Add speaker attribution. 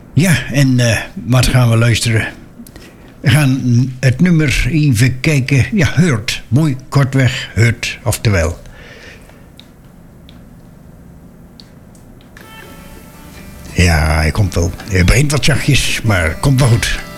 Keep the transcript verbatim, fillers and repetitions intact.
Speaker 1: Ja, en uh, wat gaan we luisteren? We gaan het nummer even kijken. Ja, Hurt. Mooi kortweg, Hurt, oftewel. Ja, hij komt wel. Hij begint wat zachtjes, maar komt wel goed.